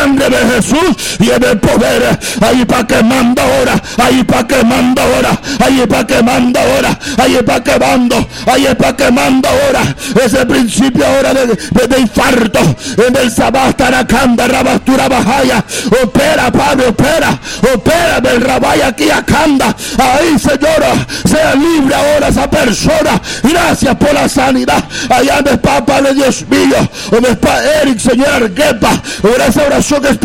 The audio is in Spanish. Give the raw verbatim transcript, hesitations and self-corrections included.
sangre de Jesús y en el poder. Ahí para quemando ahora, ahí para quemando ahora, ahí para quemando ahora, ahí para quemando, ahí para quemando ahora. Ese principio ahora de, de, de infarto, en el Sabastanacanda, Rabastura Bajaya. Opera, Padre, opera, opera del Rabaya aquí a Canda. Ahí, Señor, sea libre ahora esa persona. Gracias por la sanidad. Allá donde está, Padre Dios mío, donde está Eric, Señor Arguepa, por esa oración espiritual